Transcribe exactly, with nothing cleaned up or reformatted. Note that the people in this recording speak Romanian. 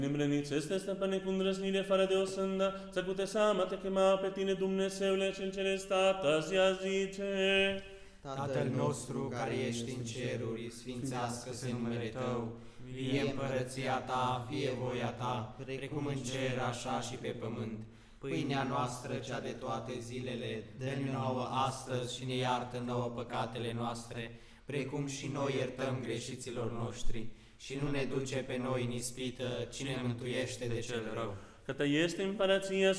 Nemreniți este, stăpâne, cu îndrăznire, fără de o sândă, să cu te seama te chema pe tine, Dumnezeule, cel ceresc, Tată, zi a zice. Tatăl nostru care ești în ceruri, sfințească-se numele Tău, vie împărăția Ta, fie voia Ta, precum în cer, așa și pe pământ. Pâinea noastră, cea de toate zilele, dă-ne nouă astăzi și ne iartă nouă păcatele noastre, precum și noi iertăm greșiților noștri. Și nu ne duce pe noi în ispită, ci ne mântuiește de cel rău. Că Ta este împărăția